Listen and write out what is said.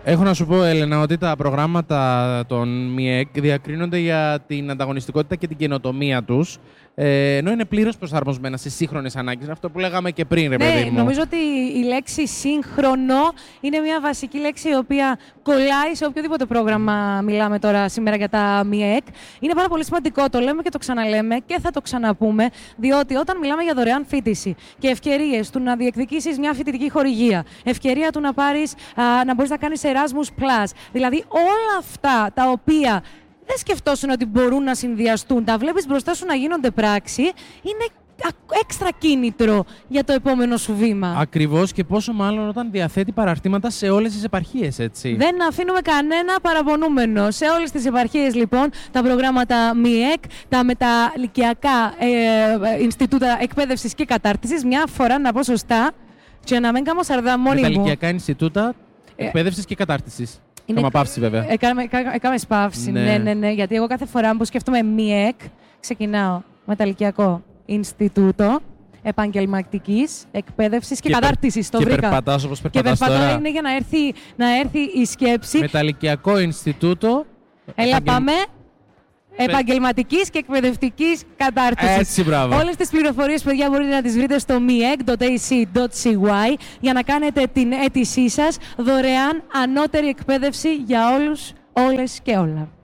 Έχω να σου πω, Έλενα, ότι τα προγράμματα των ΜΙΕΚ διακρίνονται για την ανταγωνιστικότητα και την καινοτομία τους, ενώ είναι πλήρως προσαρμοσμένα σε σύγχρονες ανάγκες. Αυτό που λέγαμε και πριν, ρε παιδί μου. Νομίζω ότι η λέξη σύγχρονο είναι μια βασική λέξη η οποία κολλάει σε οποιοδήποτε πρόγραμμα μιλάμε τώρα σήμερα για τα ΜΙΕΚ. Είναι πάρα πολύ σημαντικό, το λέμε και το ξαναλέμε και θα το ξαναπούμε, διότι όταν μιλάμε για δωρεάν φοιτηση και ευκαιρίες του να διεκδικήσεις μια φοιτητική χορηγία, ευκαιρία του να μπορείς να κάνεις Erasmus Plus, δηλαδή όλα αυτά τα οποία δεν σκεφτόσουν ότι μπορούν να συνδυαστούν, τα βλέπεις μπροστά σου να γίνονται πράξη, είναι έξτρα κίνητρο για το επόμενο σου βήμα. Ακριβώς, και πόσο μάλλον όταν διαθέτει παραρτήματα σε όλες τις επαρχίες, έτσι. Δεν αφήνουμε κανένα παραπονούμενο. Σε όλες τις επαρχίες, λοιπόν, τα προγράμματα ΜΙΕΚ, τα μεταλυκιακά Ινστιτούτα Εκπαίδευσης και Κατάρτισης, μια φορά να πω σωστά, και να μην κάνω σαρδά μόνη μου. Μεταλυκιακά Ινστιτούτα Εκπαίδευσης και Κατάρτισης. Έκαμε παύση, βέβαια. Έκαμε παύση, ναι. Γιατί εγώ κάθε φορά που σκέφτομαι ΜΙΕΚ, ξεκινάω μεταλυκιακό Ινστιτούτο Επαγγελματικής Εκπαίδευσης και Κατάρτισης. Το βρήκα. Και περπατάς όπως περπατάς τώρα. Και περπατώ είναι για να έρθει η σκέψη. Μεταλυκιακό Ινστιτούτο. Έλα πάμε. Επαγγελματικής και εκπαιδευτικής κατάρτισης. Έτσι, μπράβο. Όλες τις πληροφορίες, παιδιά, μπορείτε να τις βρείτε στο miec.ac.cy για να κάνετε την αίτησή σας δωρεάν ανώτερη εκπαίδευση για όλους, όλες και όλα.